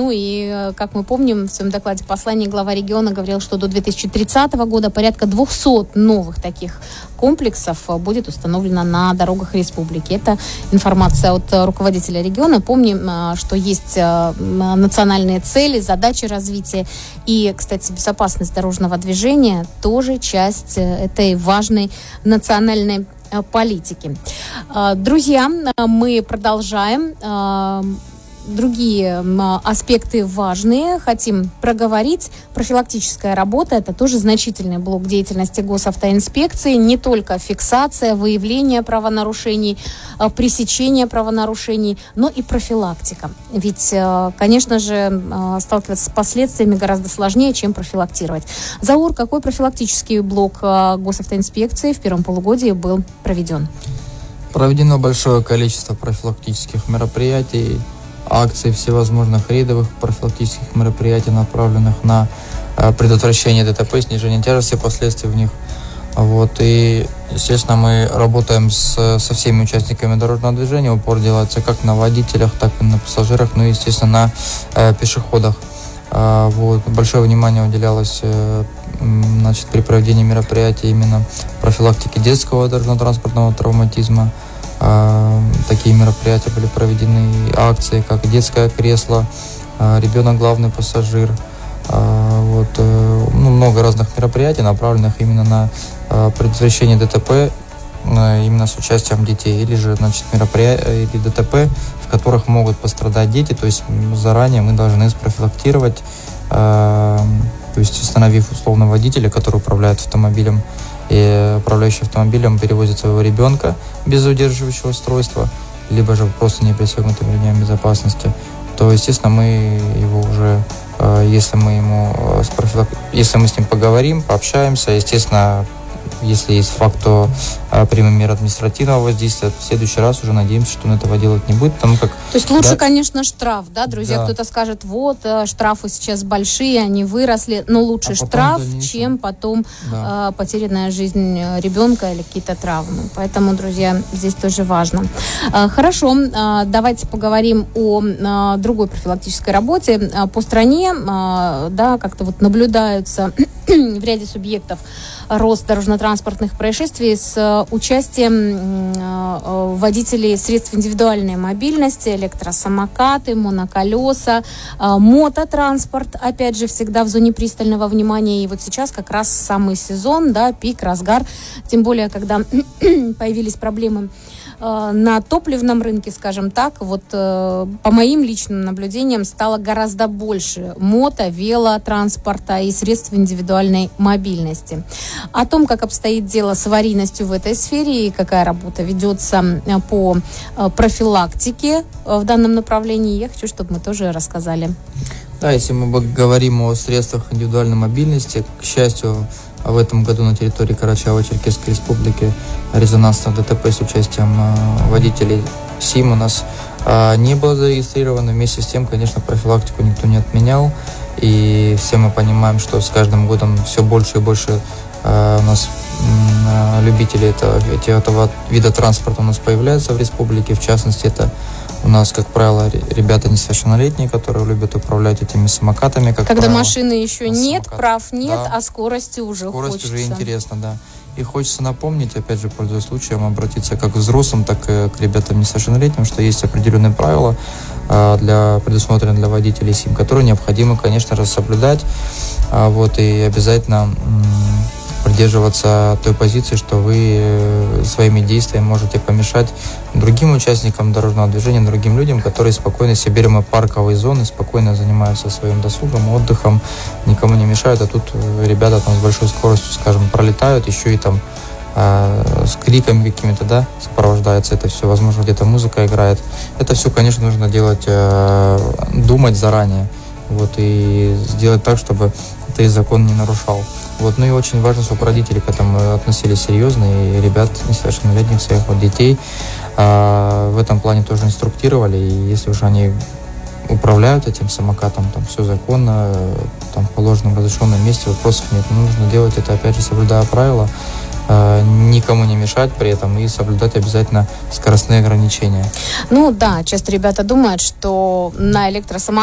Ну и, как мы помним, в своем докладе послания глава региона говорил, что до 2030 года порядка 200 новых таких комплексов будет установлено на дорогах республики. Это информация от руководителя региона. Помним, что есть национальные цели, задачи развития. И, кстати, безопасность дорожного движения тоже часть этой важной национальной политики. Друзья, мы продолжаем. Другие аспекты важные хотим проговорить. Профилактическая работа – это тоже значительный блок деятельности госавтоинспекции. Не только фиксация, выявление правонарушений, пресечение правонарушений, но и профилактика. Ведь, конечно же, сталкиваться с последствиями гораздо сложнее, чем профилактировать. Заур, какой профилактический блок госавтоинспекции в первом полугодии был проведен? Проведено большое количество профилактических мероприятий, акций, всевозможных рейдовых профилактических мероприятий, направленных на предотвращение ДТП, снижение тяжести последствий в них. Вот. И, естественно, мы работаем со всеми участниками дорожного движения. Упор делается как на водителях, так и на пассажирах, ну и, естественно, на пешеходах. Вот. Большое внимание уделялось при проведении мероприятий именно профилактики детского дорожно-транспортного травматизма. Такие мероприятия были проведены, акции, как детское кресло, ребенок главный пассажир. Много разных мероприятий, направленных именно на предотвращение ДТП, именно с участием детей, или же мероприятия или ДТП, в которых могут пострадать дети. То есть заранее мы должны спрофилактировать, то есть остановив условно водителя, который управляет автомобилем, и управляющий автомобилем перевозит своего ребенка без удерживающего устройства, либо же просто не пристегнутым ремнем безопасности, то, естественно, мы его уже, если мы с ним поговорим, пообщаемся, естественно, если есть факт, то примем меры административного воздействия. В следующий раз уже надеемся, что он этого делать не будет, потому как... То есть лучше, конечно, штраф, да, друзья? Да. Кто-то скажет, штрафы сейчас большие, они выросли, но лучше штраф, чем потом потерянная жизнь ребенка или какие-то травмы. Поэтому, друзья, здесь тоже важно. Хорошо, давайте поговорим о другой профилактической работе. По стране, как-то наблюдаются в ряде субъектов рост дорожно-транспортных происшествий с участием водителей средств индивидуальной мобильности, электросамокаты, моноколеса, мототранспорт, опять же, всегда в зоне пристального внимания. И вот сейчас как раз самый сезон, пик, разгар, тем более, когда появились проблемы на топливном рынке, скажем так, по моим личным наблюдениям стало гораздо больше велотранспорта и средств индивидуальной мобильности. О том, как обстоит дело с аварийностью в этой сфере и какая работа ведется по профилактике в данном направлении, я хочу, чтобы мы тоже рассказали. Да, если мы говорим о средствах индивидуальной мобильности, к счастью, в этом году на территории Карачаево-Черкесской республики резонансных ДТП с участием водителей СИМ у нас не было зарегистрировано. Вместе с тем, конечно, профилактику никто не отменял. И все мы понимаем, что с каждым годом все больше и больше у нас любителей этого вида транспорта у нас появляются в республике. В частности, это у нас, как правило, ребята несовершеннолетние, которые любят управлять этими самокатами. Когда машины еще нет, прав нет, а скорости уже хочется. Скорость уже интересно, да. И хочется напомнить, опять же, пользуясь случаем, обратиться как к взрослым, так и к ребятам несовершеннолетним, что есть определенные правила, предусмотренные для водителей СИМ, которые необходимо, конечно же, соблюдать. И обязательно придерживаться той позиции, что вы своими действиями можете помешать другим участникам дорожного движения, другим людям, которые спокойно себе берем парковые зоны, спокойно занимаются своим досугом, отдыхом, никому не мешают, а тут ребята с большой скоростью, скажем, пролетают, еще и с криками какими-то, сопровождается это все, возможно, где-то музыка играет. Это все, конечно, нужно делать, думать заранее, и сделать так, чтобы ты закон не нарушал. Ну и очень важно, чтобы родители к этому относились серьезно, и ребят несовершеннолетних, своих детей в этом плане тоже инструктировали, и если уже они управляют этим самокатом, все законно, в положенном разрешенном месте, вопросов нет. Нужно делать это, опять же, соблюдая правила, никому не мешать при этом и соблюдать обязательно скоростные ограничения. Часто ребята думают, что на электросамокате